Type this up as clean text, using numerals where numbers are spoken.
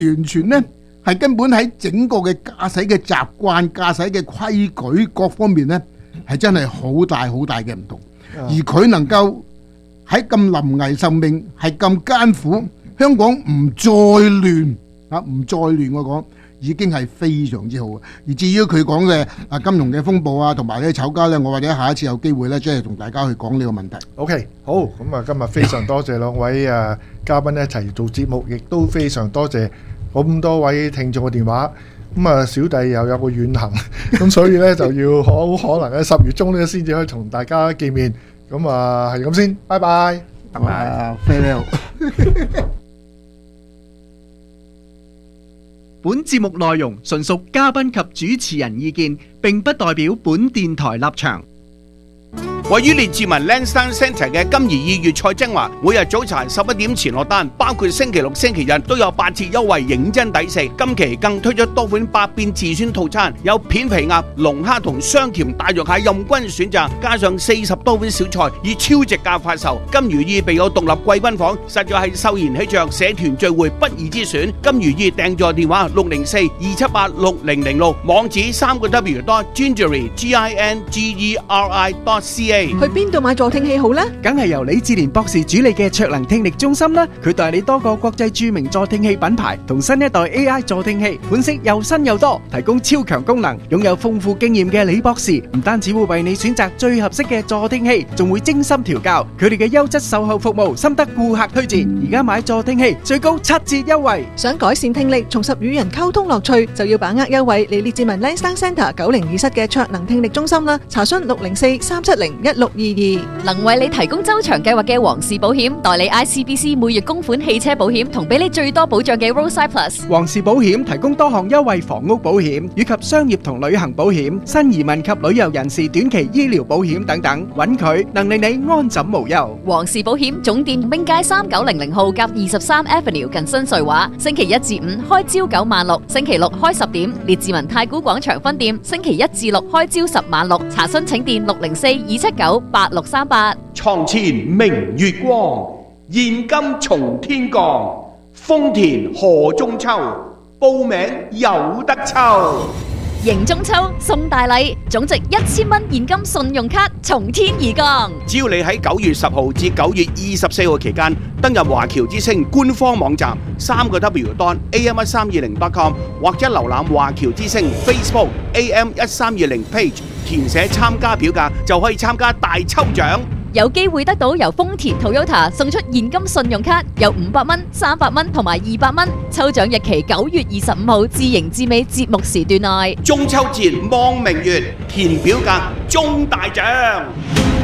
完全呢係根本喺整個嘅駕駛嘅習慣、駕駛嘅規矩各方面呢，係真係好大好大嘅唔同。而佢能夠喺咁臨危受命，係咁艱苦，香港唔再亂啊，唔再亂我講已經係非常之好。而至於佢講嘅金融嘅風暴啊，同埋呢炒家呢，我或者下一次有機會呢，即係同大家去講呢個問題。 OK， 好，咁啊，今日非常多謝兩位嘉賓一齊做節目，亦都非常多謝咁多位聽眾嘅電話。咁啊，小弟又有個遠行，咁所以呢就要好可能喺10月中呢先至可以同大家見面。咁啊，係咁先，拜拜， 拜拜，farewell。 本節目內容純屬嘉賓及主持人意見，並不代表本電台立場。 位於列治文 Lansdowne Centre 嘅金怡意粵菜精華，每日早茶11點前落單，包括星期六、星期日都有8折優惠，認真抵食。今期更推出多款百變自選套餐，有片皮鴨、龍蝦同雙甜大肉蟹任君選擇，加上40多款小菜，以超值價發售。金如意備有獨立貴賓房，實在係秀賢喜鵲社團聚會不二之選。金如意訂座電話604-278-6006，網址3w.gingery.ca。 去邊度買助聽器好呢？ 梗係由李志蓮博士主理嘅卓能聽力中心啦。佢代理多個國際著名助聽器品牌同新一代 AI 助聽器，款式又新又多，提供超強功能。擁有豐富經驗嘅李博士唔單止會為你選擇最合適嘅助聽器，仲會精心調教。佢哋嘅優質售後服務深得顧客推薦。而家買助聽器最高7折優惠。 想改善聽力，重拾與人溝通樂趣，就要把握優惠嚟列治文 Lansdowne Centre 902室嘅卓能聽力中心啦。查詢604-370-1622。 能為你提供周長計劃嘅皇氏保險，代理 ICBC 每月供款汽車保險，同俾你最多保障嘅 Roadside Plus。 皇氏保險提供多項優惠房屋保險以及商業同旅行保險、新移民及旅遊人士短期醫療保險等等，揾佢能令你安枕無憂。 皇氏保險總店兵街3900號夾23 Avenue 近新瑞華，星期1至5開朝9晚6，星期6開10點。列治文太古廣場分店星期1至6開朝10晚6，查詢請電604-279-8638。 床前明月光，現金從天降，豐田賀中秋，報名有得抽。 迎中秋送大禮，總值1000蚊現金信用卡從天而降。 只要你喺9月10號至9月24號期間登入華僑之星官方網站3w.am1320.com 或者瀏覽華僑之星 Facebook AM1320 page， 填寫參加表格就可以參加大抽獎。 有機會得到由豐田 Toyota 送出現金信用卡，有500蚊、300蚊同埋200蚊。抽獎日期9月25號至迎至尾節目時段內。 中秋節望明月，填表格中大獎。